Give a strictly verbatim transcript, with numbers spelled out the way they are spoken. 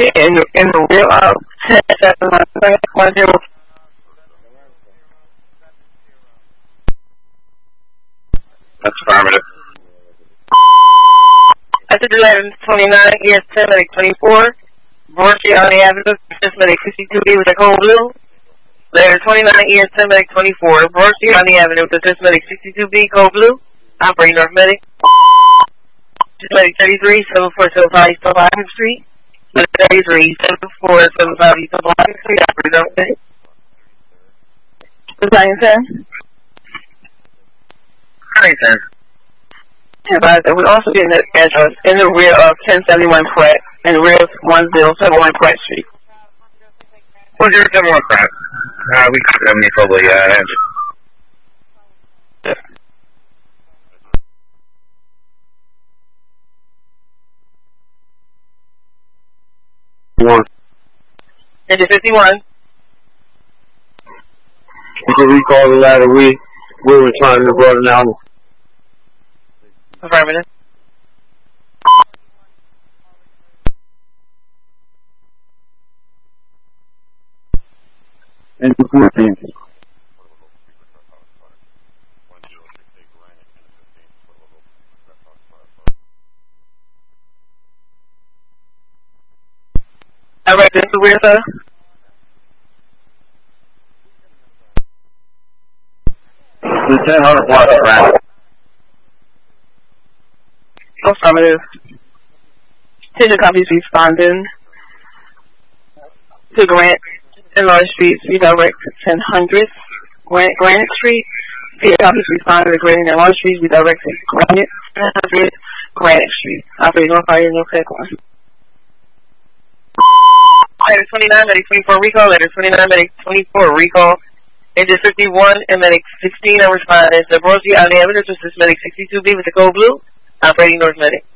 in the, in the rear of ten seven one zero. That's affirmative. I said eleven twenty-nine, E S ten medic twenty-four, Broadstreet on the Avenue, Assist medic sixty-two B with a cold blue. Letter twenty-nine, E S ten medic twenty-four, Broadstreet on the Avenue, Assist medic sixty-two B, cold blue. Operating North medic. Assist medic thirty-three, seven four seven five East Boston Street. Medic thirty-three, seven four seven five East Boston Street. Operating North medic. Battalion ten. Battalion ten. Advise that we're also getting an address in the rear of ten seventy-one Pratt, in the rear of one zero seven one Pratt Street. one zero seven one Pratt. Uh, we got them probably, uh, yeah. One. Engine fifty-one. We could recall the ladder. We, we were trying to run it out. Affirmative. And fourteen. I read this where, sir? Lieutenant Hunter Block, Pratt. Affirmative. Attention copies responding to Grant and Lawrence Street, redirect to ten hundred Grant, Granite Street. Attention copies responding to Grant and Lawrence Street, redirect to Granite, ten hundred Granite Street. Operating North Fire, no tech one. Letter twenty-nine, medic twenty-four recall. Letter twenty-nine, medic twenty-four recall. Engine fifty-one and medic sixteen are responding to Broadstreet on the Avenue, Assist medic sixty-two B with the cold blue. Operating North medic.